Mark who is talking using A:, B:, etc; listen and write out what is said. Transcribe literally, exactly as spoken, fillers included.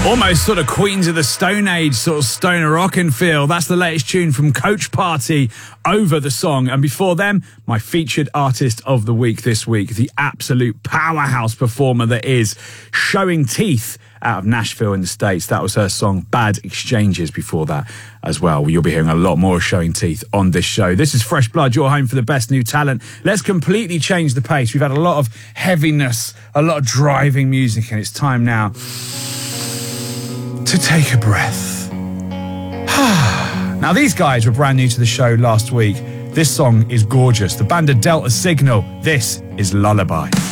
A: Almost sort of Queens of the Stone Age, sort of stoner rockin' feel. That's the latest tune from Coach Party, Over the Song. And before them, my featured artist of the week this week, the absolute powerhouse performer that is Showing Teeth out of Nashville in the States. That was her song Bad Exchanges before that as well. You'll be hearing a lot more of Showing Teeth on this show. This is Fresh Blood, your home for the best new talent. Let's completely change the pace. We've had a lot of heaviness, a lot of driving music, and it's time now to take a breath. Now, these guys were brand new to the show last week. This song is gorgeous. The band of Delta Signal. This is Lullaby.